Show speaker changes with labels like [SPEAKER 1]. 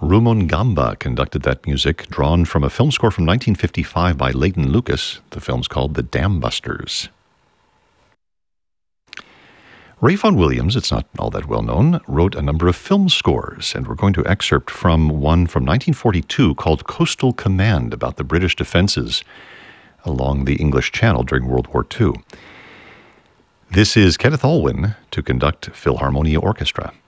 [SPEAKER 1] Rumongamba conducted that music, drawn from a film score from 1955 by Leighton Lucas. The film's called The Dam Busters. Ray Vaughan Williams, it's not all that well known, wrote a number of film scores, and we're going to excerpt from one from 1942 called Coastal Command, about the British defenses along the English Channel during World War II. This is Kenneth Alwyn to conduct Philharmonia Orchestra.